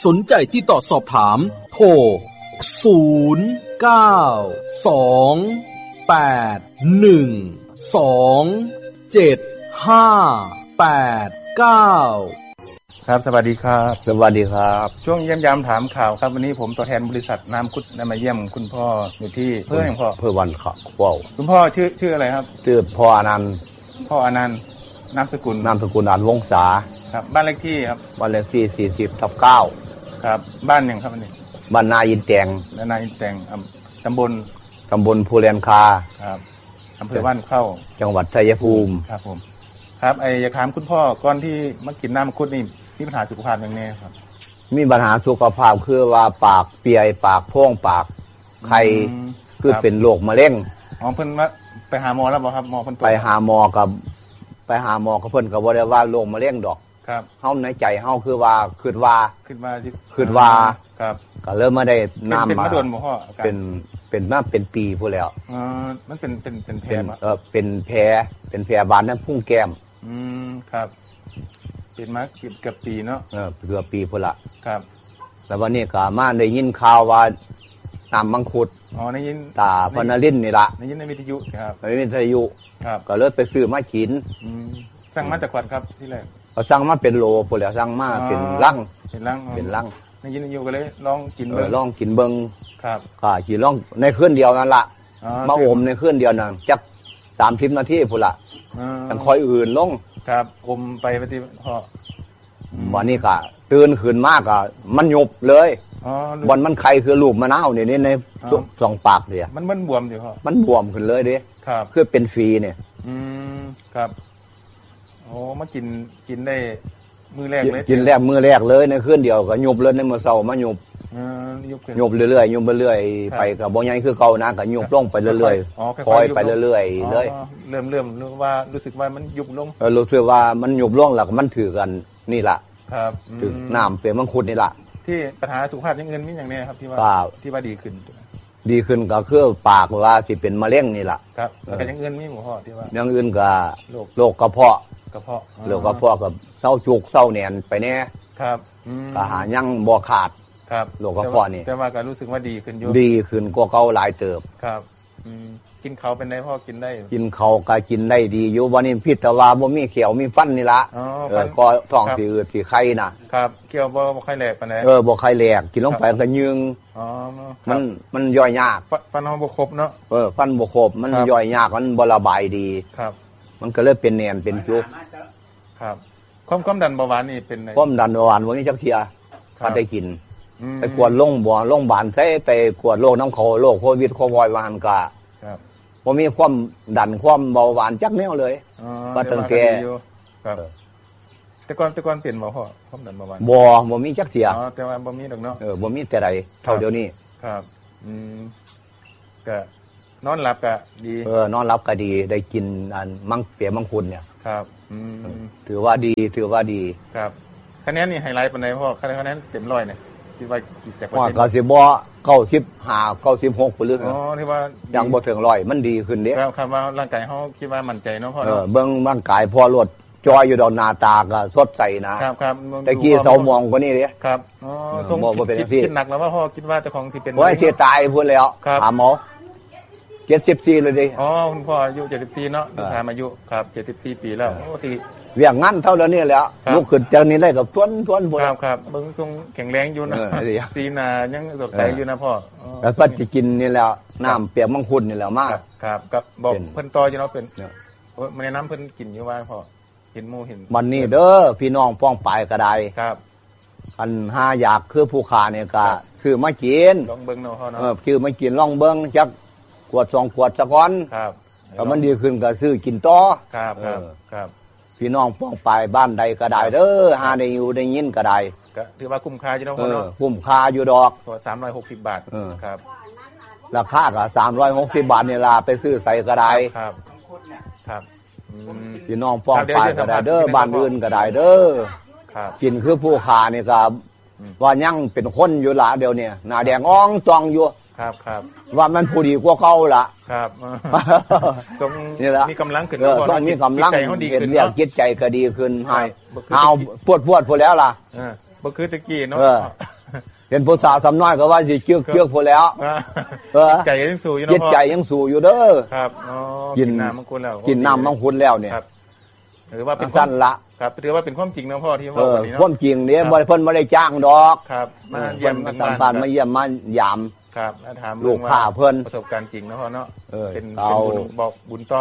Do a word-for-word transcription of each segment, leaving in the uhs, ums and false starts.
สนใจที่ต่อสอบถามโทรศูนย์ เก้า สอง แปด หนึ่ง สอง เจ็ด ห้า แปด เก้าครับสวัสดีครับสวัสดีครับช่วงเยี่ยมยามถามข่าวครับวันนี้ผมตัวแทนบริษัทน้ำคุดได้มาเยี่ยมคุณพ่ออยู่ที่เพื่อนพ่อเพื่อวันข่าวว้าวคุณพ่อชื่อชื่ออะไรครับชื่อพ่ออนันต์พ่ออนันต์นามสกุลนามสกุลอนันต์วงศาครับบ้านเลขที่ครับบ้านเลขที่สี่สิบทับเก้าครับบ้านยังครับอันนี้บ้านนาอินแตงนาอินแตงตำบลตำบลภูเรียนคาครับอำเภอบ้านเข้าจังหวัดชัยภูมิครับผมครับไออยากถามคุณพ่อก่อนที่มากินน้ำคุดนี่มีปัญหาสุขภาพอย่างนี้ครับมีปัญหาสุขภาพคือว่าปากเปียปากโพ่งปากไข้คือเป็นโรคมะเร็งอ๋อเพิ่นว่าไปหาหมอแล้วบ่ครับหมอเพิ่นไปหาหมอกับไปหาหมอกับเพิ่นก็บ่ได้ว่าโรคมะเร็งดอกครับเฮาในใจเฮาคือว่าคิดว่าคิดว่าคิดว่าครับก็เริ่มมาได้น้ำมาเป็นมาโดนบ่พ่อเป็นเป็นมาเป็นปีพุ่นแล้วอ๋อมันเป็นเป็นเป็นแผลเออเป็นแผลเป็นแผลบานนั้นพุ่งแก้มอืมครับเป็นมาเกือบเกือบปีเนาะเออเกือบปีพุ่นละครับแล้ววันนี้ก็มาได้ยินข่าวว่าน้ำมังคุดอ๋อได้ยินตาพนาลินนี่ละได้ยินในวิทยุครับในวิทยุครับก็เลยไปซื้อมากินอืมสั่งมาจากวัดครับที่แรกเขาสั่งมาเป็นโลพุ่นแล้วสั่งมาเป็นลังเป็นลังเป็นลังได้ยินอยู่ก็เลยลองกินเบิ่งลองกินเบิ่งครับก็กินลองในคืนเดียวนั่นล่ะมาอมในคืนเดียวนั่นจักสามสิบนาทีพุ่นละจังค่อยอื่นลงครับอมไปปฏิพอวันนี้ก็ตื่นขึ้นมากก็มันหยุบเลยบอนมันไข่คือลูกมะนาวนี่ในสองปากเดียวมันมันบวมอยู่พ่อมันบวมขึ้นเลยดิครับคือเป็นฟรีเนี่ยอืมครับโอ้มากินกินได้มือแรกเลยกินแรกมือแรกเลยในคืนเดียวก็หยุบเลยในมื้อเช้ามาหยุบหยุบเรื่อยๆหยุบไปเรื่อยไปก็บ่ใหญ่คือเก่านะก็หยุบลงไปเรื่อยๆคอยไปเรื่อยๆเลยเริ่มเริ่มรู้ว่ารู้สึกว่ามันยุบลงเออรู้สึกว่ามันยุบลงแล้วมันถือกันนี่ล่ะครับถือน้ำเปลี่ยนมังคุดนี่ล่ะที่ปัญหาสุขภาพอย่างอื่นมีอย่างนี้ครับที่ว่าที่ว่าดีขึ้นดีขึ้นก็คือปากว่าสิเป็นมะเร็งนี่ล่ะครับแล้วก็อย่างอื่นมีหมู่พ่อที่ว่าอย่างอื่นก็โรคกระเพาะกระเพาะโรคกระเพาะกับเศร้าจุกเศร้าแหนนไปแน่ครับก็หายังบ่ขาดครับโรคกระเพาะนี่แต่ว่าก็รู้สึกว่าดีขึ้นอยู่ดีขึ้นกว่าเก่าหลายเติบครับกินเขาเป็นได้พ่อกินได้กินเขาก็กินได้ดีอยู่วันนี้พิษแต่ว่าบ่มีเขียวมีฟันนี่ละเออก็ท้องสิอืดสิไข้น่ะครับเกี่ยวบ่บ่ไข้แหลกปานใดเออบ่ไข้แหลกกินลงไปก็ยึงอ๋อมันมันย่อยยากฟันเฮาบ่ครบเนาะเออฟันบ่ครบมันย่อยยากมันบ่ระบายดีครับมันก็เลยเป็นแหนนเป็นจุกครับความความดันเบาหวานนี่เป็นไงความดันเบาหวานวันนี้จักเที่ยก็ได้กินไปกวดโรงบ่โรงพยาบาลใช้ไปกวดโรคน้ำเขาโรคโควิดโควิดว่าหั่นก็ครับบ่มีความดันความเบาหวานจักแนวเลยว่าตั้งแต่ครับแต่ก่อนแต่ก่อนเปลี่ยนบ่พ่อความดันเบาหวานบ่บ่มีจักเที่ยอ๋อแต่ว่าบ่มีดอกเนาะเออบ่มีแต่ใดเท่าเดี๋ยวนี้ครับอืมก็นอนหลับก็ดีเออนอนหลับก็ดีได้กินอันมังเปียมังคุดเนี่ยครับอืมถือว่าดีถือว่าดีครับคะแนนนี่ไฮไลท์ปานใดพ่อคะแนนคะแนนเต็มร้อยเนี่ยคิดว่าจากเปอร์เซ็นต์ก็สิบ่เก้าสิบห้า เก้าสิบหกไปเลยอ๋อที่ว่ายังบ่ถึงร้อยมันดีขึ้นเด้ครับครับว่าร่างกายเฮาคิดว่ามั่นใจเนาะพ่อเออเบิ่งร่างกายพอรดจอยอยู่ดอกหน้าตาก็สดใสนะครับครับแต่กี้เซามองกว่านี้เด้ครับอ๋อสมบ่เป็นคิดหนักแล้วว่าพ่อคิดว่าเจ้าของสิเป็นโอ้ยสิตายพุ่นแล้วถามหมอเจ็ดสิบสี่เลยดิอ๋อคุณพ่ออายุเจ็ดสิบสี่เนาะถามอายุครับเจ็ดสิบสี่ปีแล้วโอ้สิเวียงงั้นเท่านี้แล้วลุกขึ้นจากนี้ได้กับทวนทวนพุ่นครับครับเบิ่งทรงแข็งแรงอยู่นะสีหน้ายังสดใสอยู่นะพ่อแล้วเพิ่นสิกินนี่แล้วน้ำเปียกมังคุดนี่แล้วมาครับก็บอกเพิ่นต่ออยู่เนาะเป็นโอ้ยแนะนำเพิ่นกินอยู่ว่าพ่อเห็นหมู่เห็นวันนี้เด้อพี่น้องป้องปายก็ได้ครับอันห้าอยากคือผู้ค้าเนี่ยก็ซื้อมากินลองเบิ่งเนาะพ่อเนาะเออซื้อมากินลองเบิ่งจักขวดสองขวดซะก่อนครับถ้ามันดีขึ้นก็ซื้อกินต่อครับครับครับพี่น้องป้องปายบ้านใดก็ได้เด้อหาได้อยู่ได้ยินก็ได้ก็ถือว่าคุ้มค่าอยู่เนาะพ่อเนาะคุ้มค่าอยู่ดอกสามร้อยหกสิบบาทครับราคาก็สามร้อยหกสิบบาทนี่ล่ะไปซื้อใส่ก็ได้ครับครับพี่น้องป้องปายก็ได้เด้อบ้านอื่นก็ได้เด้อกินคือผู้ค้านี่ก็ว่ายังเป็นคนอยู่ละเดี๋ยวนี้หน้าแดงอ่องตองอยู่ครับครับว่ามันผู้ดีกว่าเก่าล่ะครับทรงมีกำลังขึ้นต้องมีกำลังเห็นเรียกจิตใจก็ดีขึ้นให้เอาปวดปวดพอแล้วล่ะบ่คือตะกี้เนาะเห็นผู้สาวสำน้อยก็ว่าสิเชือกเชือกพอแล้วเออใจยังสู้อยู่เนาะพ่อใจยังสู้อยู่เด้อครับอ๋อกินน้ำมังคุดแล้วกินน้ำมังคุดแล้วเนี่ยหรือว่าเป็นสั้นละครับถือว่าเป็นความจริงนะพ่อที่ว่าวันนี้เนาะความจริงเนี่ยบ่ได้เพิ่นบ่ได้จ้างดอกครับมาเยี่ยมมาสัมภาษณ์มาเยี่ยมมายามครับถามลูกค้าเพิ่นประสบการณ์จริงนะพ่อเนาะเป็นเป็นบุญบอกบุญต่อ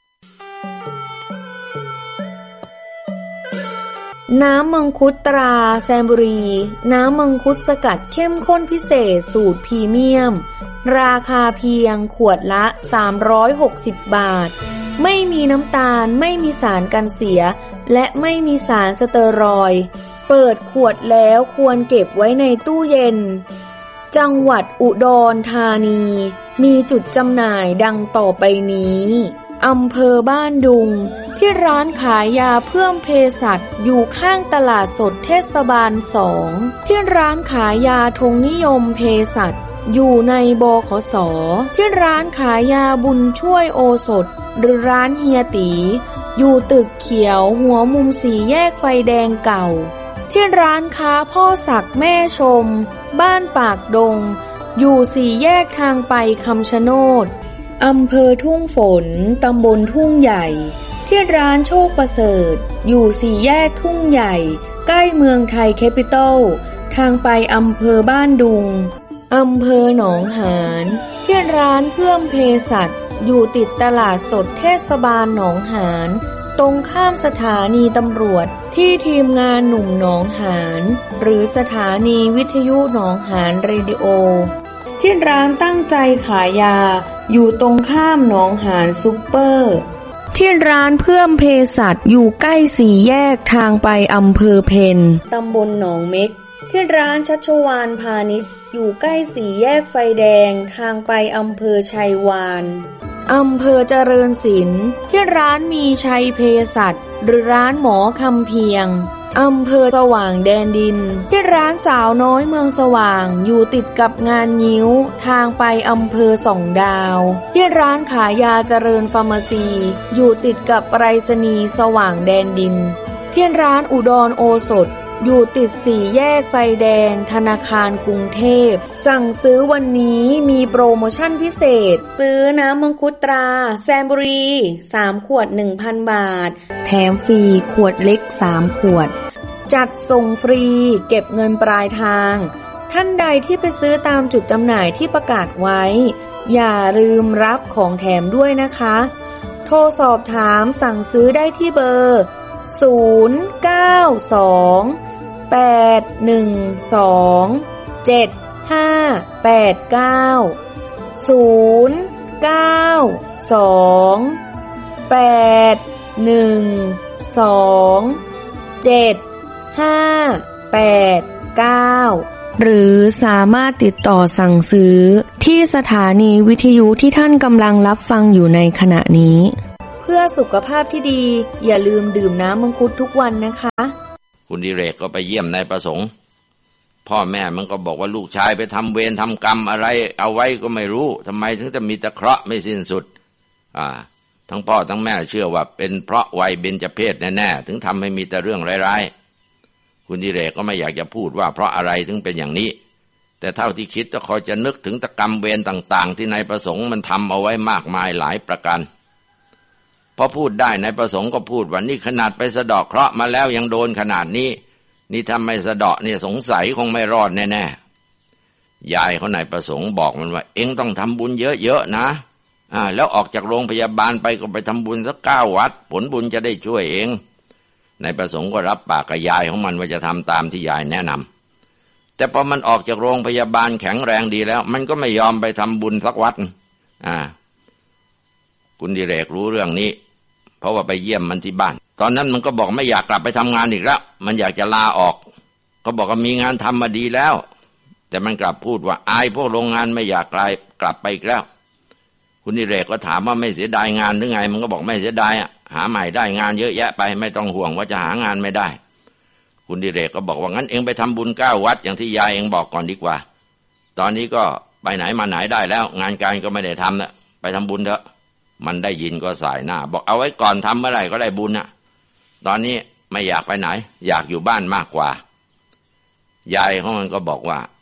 น้ำมังคุดตราแซมบุรีน้ำมังคุดสกัดเข้มข้นพิเศษสูตรพรีเมียมราคาเพียงขวดละสามร้อยหกสิบบาทไม่มีน้ำตาลไม่มีสารกันเสียและไม่มีสารสเตอรอยด์เปิดขวดแล้วควรเก็บไว้ในตู้เย็นจังหวัดอุดรธานีมีจุดจำหน่ายดังต่อไปนี้อำเภอบ้านดุงที่ร้านขายยาเพื่อมเภสัชอยู่ข้างตลาดสดเทศบาลสองที่ร้านขายยาธงนิยมเภสัชอยู่ในบขส.ที่ร้านขายยาบุญช่วยโอสถหรือร้านเฮียตีอยู่ตึกเขียวหัวมุมสี่แยกไฟแดงเก่าที่ร้านค้าพ่อศักดิ์แม่ชมบ้านปากดงอยู่สี่แยกทางไปคำชะโนดอำเภอทุ่งฝนตำบลทุ่งใหญ่ที่ร้านโชคประเสริฐอยู่สี่แยกทุ่งใหญ่ใกล้เมืองไทยแคปิตอลทางไปอำเภอบ้านดุงอำเภอหนองหานที่ร้านเพื่อมเภสัชอยู่ติดตลาดสดเทศบาลหนองหานตรงข้ามสถานีตำรวจที่ทีมงานหนุ่มหนองหานหรือสถานีวิทยุหนองหานเรดิโอที่ร้านตั้งใจขายยาอยู่ตรงข้ามหนองหานซุปเปอร์ที่ร้านเพื่อมเภสัชอยู่ใกล้สี่แยกทางไปอำเภอเพนตำบลหนองเม็กที่ร้านชัชวาลพาณิชย์อยู่ใกล้สี่แยกไฟแดงทางไปอำเภอชัยวานอำเภอเจริญศิลป์ที่ร้านมีชัยเภสัชหรือร้านหมอคำเพียงอำเภอสว่างแดนดินที่ร้านสาวน้อยเมืองสว่างอยู่ติดกับงานงิ้วทางไปอำเภอสองดาวที่ร้านขายยาเจริญฟาร์มาซีอยู่ติดกับไปรษณีย์สว่างแดนดินที่ร้านอุดรโอสถอยู่ติดสี่แยกไฟแดงธนาคารกรุงเทพสั่งซื้อวันนี้มีโปรโมชั่นพิเศษซื้อน้ำมังคุดตราแซมบุรีสามขวด หนึ่งพัน บาทแถมฟรีขวดเล็กสามขวดจัดส่งฟรีเก็บเงินปลายทางท่านใดที่ไปซื้อตามจุดจำหน่ายที่ประกาศไว้อย่าลืมรับของแถมด้วยนะคะโทรสอบถามสั่งซื้อได้ที่เบอร์ศูนย์ เก้า สอง แปด หนึ่ง สอง เจ็ด ห้า แปด เก้า ศูนย์ เก้า สอง แปด หนึ่ง สอง เจ็ด ห้า แปด เก้าหรือสามารถติดต่อสั่งซื้อที่สถานีวิทยุที่ท่านกำลังรับฟังอยู่ในขณะนี้เพื่อสุขภาพที่ดีอย่าลืมดื่มน้ำมังคุดทุกวันนะคะคุณดิเรกก็ไปเยี่ยมนายประสงค์พ่อแม่มันก็บอกว่าลูกชายไปทำเวรทำกรรมอะไรเอาไว้ก็ไม่รู้ทำไมถึงจะมีแต่เคราะห์ไม่สิ้นสุดอ่าทั้งพ่อทั้งแม่เชื่อว่าเป็นเพราะวัยเบญจเพสแน่ๆถึงทำให้มีแต่เรื่องร้ายๆคุณดิเรกก็ไม่อยากจะพูดว่าเพราะอะไรถึงเป็นอย่างนี้แต่เท่าที่คิดก็คอยจะนึกถึงตกรรมเวรต่างๆที่นายประสงค์มันทำเอาไว้มากมายหลายประการพอพูดได้นายประสงค์ก็พูดว่านี่ขนาดไปสะเดาะเคราะห์มาแล้วยังโดนขนาดนี้นี่ทำไม่สะเดาะเนี่ยสงสัยคงไม่รอดแน่ๆยายเขานายประสงค์บอกมันว่าเอ็งต้องทำบุญเยอะๆนะอ่าแล้วออกจากโรงพยาบาลไปก็ไปทำบุญสักเก้าวัดผลบุญจะได้ช่วยเองนายประสงค์ก็รับปากกับยายของมันว่าจะทำตามที่ยายแนะนำแต่พอมันออกจากโรงพยาบาลแข็งแรงดีแล้วมันก็ไม่ยอมไปทำบุญสักวัดอ่าคุณดิเรกรู้เรื่องนี้เพราะว่าไปเยี่ยมมันที่บ้านตอนนั้นมันก็บอกไม่อยากกลับไปทำงานอีกแล้วมันอยากจะลาออกก็บอกว่ามีงานทำมาดีแล้วแต่มันกลับพูดว่าอายพวกโรงงานไม่อยากกลับกลับไปอีกแล้วคุณดิเรกก็ถามว่าไม่เสียดายงานหรือไงมันก็บอกไม่เสียดายอ่ะหาใหม่ได้งานเยอะแยะไปไม่ต้องห่วงว่าจะหางานไม่ได้คุณดิเรกก็บอกว่างั้นเองไปทำบุญเก้าวัดอย่างที่ยายเองบอกก่อนดีกว่าตอนนี้ก็ไปไหนมาไหนได้แล้วงานการก็ไม่ได้ทำแล้วไปทำบุญเถอะมันได้ยินก็สายหน้าบอกเอาไว้ก่อนทำเมื่อไหร่ก็ได้บุญน่ะตอนนี้ไม่อยากไปไหนอยากอยู่บ้านมากกว่ายายของมันก็บอกว่า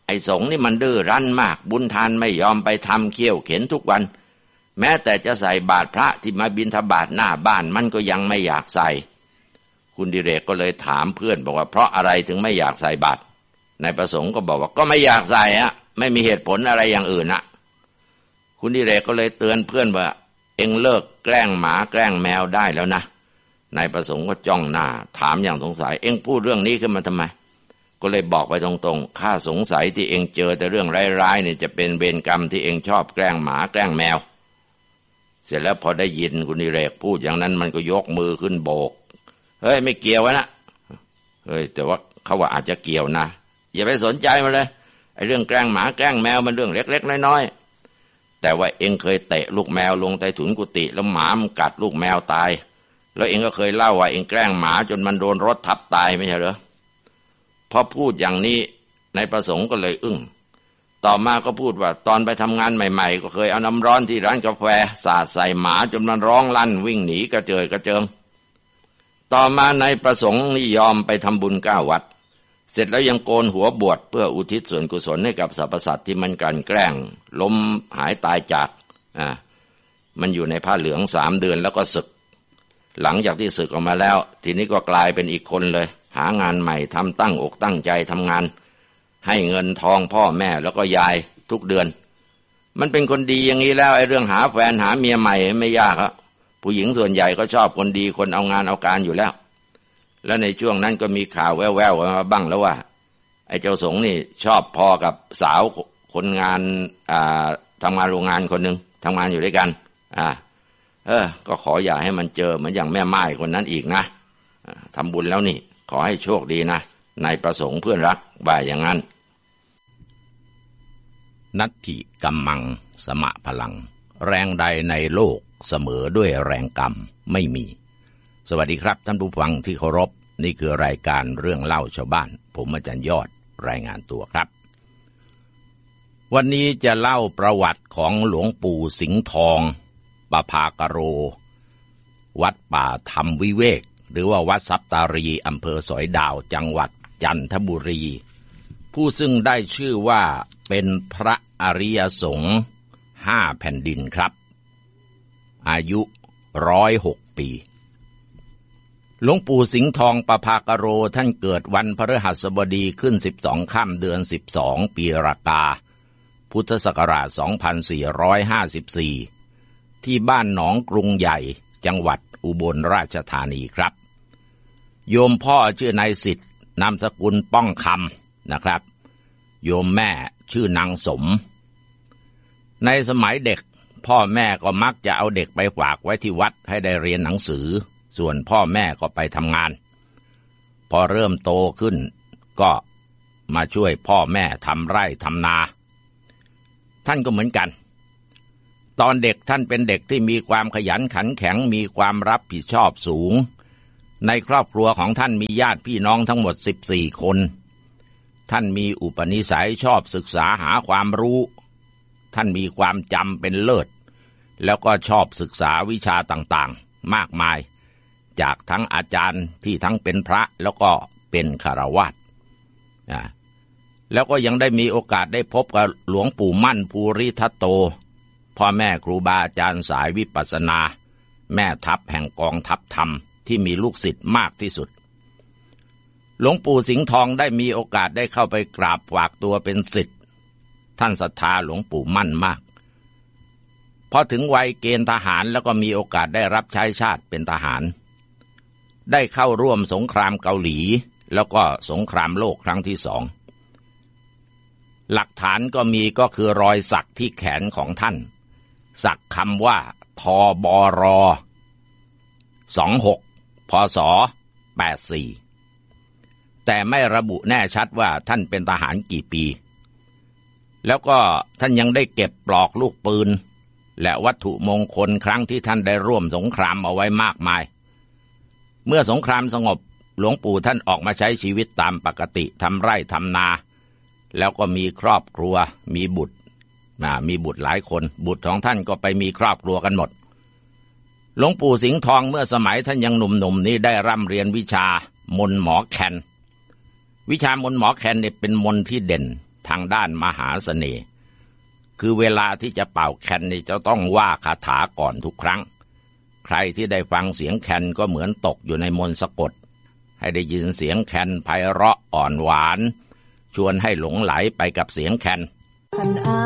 ไอ้สงฆ์นี่มันดื้อรั้นมากบุญทานไม่ยอมไปทำเคี่ยวเข็นทุกวันแม้แต่จะใส่บาตรพระที่มาบิณฑบาตหน้าบ้านมันก็ยังไม่อยากใส่คุณดิเรกก็เลยถามเพื่อนบอกว่าเพราะอะไรถึงไม่อยากใส่บาตรนายประสงค์ก็บอกว่าก็ไม่อยากใส่ฮะไม่มีเหตุผลอะไรอย่างอื่นนะคุณดิเรกก็เลยเตือนเพื่อนว่าเอ็งเลิกแกล้งหมาแกล้งแมวได้แล้วนะนายประสงค์ก็จ้องหน้าถามอย่างสงสัยเอ็งพูดเรื่องนี้ขึ้นมาทำไมก็เลยบอกไปตรงๆข้าสงสัยที่เอ็งเจอแต่เรื่องร้ายๆเนี่ยจะเป็นเวรกรรมที่เอ็งชอบแกล้งหมาแกล้งแมวเสร็จแล้วพอได้ยินคุณดิเรกพูดอย่างนั้นมันก็ยกมือขึ้นโบกเฮ้ยไม่เกี่ยวนะเฮ้ยแต่ว่าเขาว่าอาจจะเกี่ยวนะอย่าไปสนใจมันเลยไอ้เรื่องแกล้งหมาแกล้งแมวมันเรื่องเล็กๆน้อยๆแต่ว่าเอ็งเคยเตะลูกแมวลงใต้ถุนกุฏิแล้วหมามันกัดลูกแมวตายแล้วเอ็งก็เคยเล่าว่าเอ็งแกล้งหมาจนมันโดนรถทับตายไม่ใช่เหรอพอพูดอย่างนี้นายประสงค์ก็เลยอึ้งต่อมาก็พูดว่าตอนไปทำงานใหม่ๆก็เคยเอาน้ำร้อนที่ร้านกาแฟสาดใส่หมาจนมันร้องลั่นวิ่งหนีกระเจิดกระเจิงต่อมานายประสงค์นี่ยอมไปทำบุญเก้าวัดเสร็จแล้วยังโกนหัวบวชเพื่ออุทิศส่วนกุศลให้กับสรรพสัตว์ที่มันกลั่นแกล้งล้มหายตายจากอ่ามันอยู่ในผ้าเหลืองสามเดือนแล้วก็สึกหลังจากที่สึกออกมาแล้วทีนี้ก็กลายเป็นอีกคนเลยหางานใหม่ทำตั้งอกตั้งใจทำงานให้เงินทองพ่อแม่แล้วก็ยายทุกเดือนมันเป็นคนดีอย่างนี้แล้วไอ้เรื่องหาแฟนหาเมียใหม่ไม่ยากครับผู้หญิงส่วนใหญ่ก็ชอบคนดีคนเอางานเอาการอยู่แล้วแล้วในช่วงนั้นก็มีข่าวแว่วๆมาบ้างแล้วว่าไอ้เจ้าสงฆ์นี่ชอบพอกับสาวคนงานอ่าทำงานโรงงานคนหนึ่งทำงานอยู่ด้วยกันอ่าเออก็ขออย่าให้มันเจอเหมือนอย่างแม่ไม้คนนั้นอีกนะทำบุญแล้วนี่ขอให้โชคดีนะนายประสงค์เพื่อนรักว่าอย่างนั้นนัตถิกัมมังสมะพลังแรงใดในโลกเสมอด้วยแรงกรรมไม่มีสวัสดีครับท่านผู้ฟังที่เคารพนี่คือรายการเรื่องเล่าชาวบ้านผมอาจารย์ยอดรายงานตัวครับวันนี้จะเล่าประวัติของหลวงปู่สิงห์ทองปภากโรวัดป่าธรรมวิเวกหรือว่าวัดทรัพย์ตารีอำเภอสอยดาวจังหวัดจันทบุรีผู้ซึ่งได้ชื่อว่าเป็นพระอริยสงฆ์ห้าแผ่นดินครับอายุร้อยหกปีหลวงปู่สิงห์ทองปภากโรท่านเกิดวันพฤหัสบดีขึ้นสิบสองค่ำเดือนสิบสองปีรากาพุทธศักราชสองพันสี่ร้อยห้าสิบสี่ที่บ้านหนองกรุงใหญ่จังหวัดอุบลราชธานีครับโยมพ่อชื่อนายสิทธิ์นามสกุลป้องคำนะครับโยมแม่ชื่อนางสมในสมัยเด็กพ่อแม่ก็มักจะเอาเด็กไปฝากไว้ที่วัดให้ได้เรียนหนังสือส่วนพ่อแม่ก็ไปทำงานพอเริ่มโตขึ้นก็มาช่วยพ่อแม่ทำไร่ทำนาท่านก็เหมือนกันตอนเด็กท่านเป็นเด็กที่มีความขยันขันแข็งมีความรับผิดชอบสูงในครอบครัวของท่านมีญาติพี่น้องทั้งหมดสิบสี่คนท่านมีอุปนิสัยชอบศึกษาหาความรู้ท่านมีความจำเป็นเลิศแล้วก็ชอบศึกษาวิชาต่างๆมากมายจากทั้งอาจารย์ที่ทั้งเป็นพระแล้วก็เป็นฆราวาสนะแล้วก็ยังได้มีโอกาสได้พบกับหลวงปู่มั่นภูริทัตโตพ่อแม่ครูบาอาจารย์สายวิปัสสนาแม่ทัพแห่งกองทัพธรรมที่มีลูกศิษย์มากที่สุดหลวงปู่สิงห์ทองได้มีโอกาสได้เข้าไปกราบฝากตัวเป็นศิษย์ท่านศรัทธาหลวงปู่มั่นมากพอถึงวัยเกณฑ์ทหารแล้วก็มีโอกาสได้รับใช้ชาติเป็นทหารได้เข้าร่วมสงครามเกาหลีแล้วก็สงครามโลกครั้งที่สองหลักฐานก็มีก็คือรอยสักที่แขนของท่านสักคำว่าทบรสองหกพศแปดสี่แต่ไม่ระบุแน่ชัดว่าท่านเป็นทหารกี่ปีแล้วก็ท่านยังได้เก็บปลอกลูกปืนและวัตถุมงคลครั้งที่ท่านได้ร่วมสงครามเอาไว้มากมายเมื่อสงครามสงบหลวงปู่ท่านออกมาใช้ชีวิตตามปกติทำไร่ทำนาแล้วก็มีครอบครัวมีบุตรมีบุตรหลายคนบุตรของท่านก็ไปมีครอบครัวกันหมดหลวงปู่สิงห์ทองเมื่อสมัยท่านยังหนุ่มๆนี้ได้ร่ำเรียนวิชามนต์หมอแคนวิชามนต์หมอแคนเนี่ยเป็นมนต์ที่เด่นทางด้านมหาเสน่ห์คือเวลาที่จะเป่าแคนนี่จะต้องว่าคาถาก่อนทุกครั้งใครที่ได้ฟังเสียงแคนก็เหมือนตกอยู่ในมนต์สะกดให้ได้ยินเสียงแคนไพเราะอ่อนหวานชวนให้หลงไหลไปกับเสียงแคน